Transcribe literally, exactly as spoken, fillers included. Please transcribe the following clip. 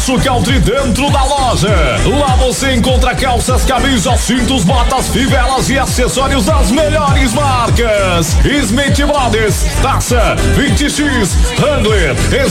Country dentro da loja. Lá você encontra calças, camisas, cintos, botas, fivelas e acessórios das melhores marcas. Smith Brothers, Taça, vinte x, Wrangler,